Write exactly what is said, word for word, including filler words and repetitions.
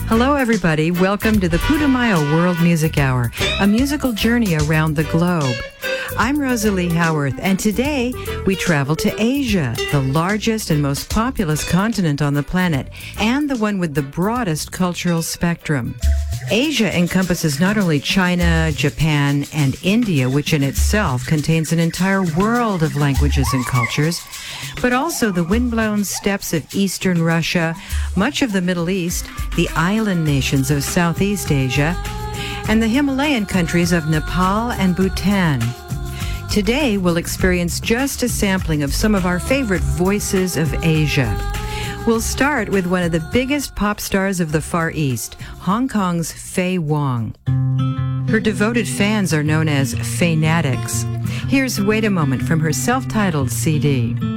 Hello, everybody. Welcome to the Putumayo World Music Hour, a musical journey around the globe. I'm Rosalie Howarth, and today we travel to Asia, the largest and most populous continent on the planet, and the one with the broadest cultural spectrum. Asia encompasses not only China, Japan, and India, which in itself contains an entire world of languages and cultures, but also the windblown steppes of eastern Russia, much of the Middle East, the island nations of Southeast Asia, and the Himalayan countries of Nepal and Bhutan. Today, we'll experience just a sampling of some of our favorite voices of Asia. We'll start with one of the biggest pop stars of the Far East, Hong Kong's Faye Wong. Her devoted fans are known as Faynatics. Here's Wait a Moment from her self-titled C D.